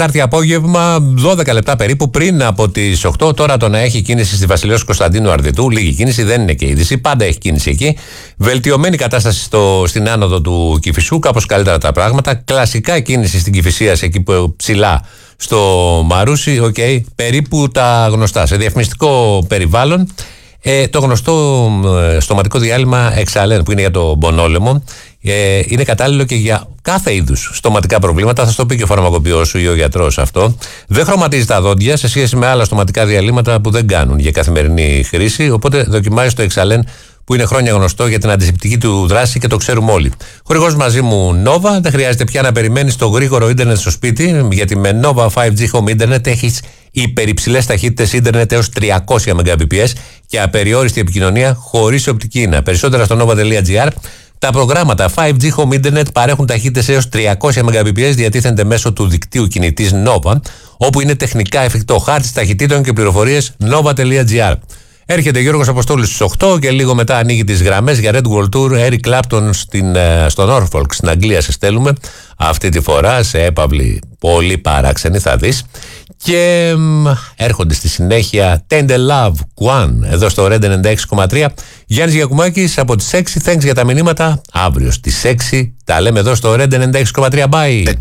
Τάρτη απόγευμα, 12 λεπτά περίπου πριν από τις 8. Τώρα το να έχει κίνηση στη Βασιλέως Κωνσταντίνου Αρδιτού, λίγη κίνηση, δεν είναι και είδηση. Πάντα έχει κίνηση εκεί. Βελτιωμένη κατάσταση στην άνοδο του Κηφισού, κάπως καλύτερα τα πράγματα. Κλασικά κίνηση στην Κηφισίας, εκεί που ψηλά στο Μαρούσι. Περίπου τα γνωστά. Σε διαφημιστικό περιβάλλον, το γνωστό στοματικό διάλειμμα Εξαλέν, που είναι για τον πονόλαιμο, είναι κατάλληλο και για κάθε είδους στοματικά προβλήματα. Θα στο πει και ο φαρμακοποιός σου ή ο γιατρός αυτό. Δεν χρωματίζει τα δόντια σε σχέση με άλλα στοματικά διαλύματα που δεν κάνουν για καθημερινή χρήση. Οπότε δοκιμάζει το Εξαλέν, που είναι χρόνια γνωστό για την αντισηπτική του δράση και το ξέρουμε όλοι. Χορηγός μαζί μου Nova. Δεν χρειάζεται πια να περιμένεις το γρήγορο ίντερνετ στο σπίτι, γιατί με Nova 5G Home Internet έχεις υπερυψηλές ταχύτητες ίντερνετ έως 300 Mbps και απεριόριστη επικοινωνία χωρίς οπτική ίνα. Περισσότερα στο nova.gr. Τα προγράμματα 5G Home Internet παρέχουν ταχύτητες έως 300 Mbps, διατίθενται μέσω του δικτύου κινητής Nova, όπου είναι τεχνικά εφικτό. Χάρτης ταχυτήτων και πληροφορίες nova.gr. Έρχεται Γιώργος Αποστόλης στις 8 και λίγο μετά ανοίγει τις γραμμές για Red World Tour. Eric Clapton στο Norfolk στην Αγγλία σε στέλνουμε. Αυτή τη φορά σε έπαυλη πολύ παράξενη, θα δεις. Και έρχονται στη συνέχεια Tender Love One εδώ στο Red 96,3. Γιάννης Γιακουμάκης από τις 6. Thanks για τα μηνύματα. Αύριο στις 6 τα λέμε εδώ στο Red 96,3. Bye.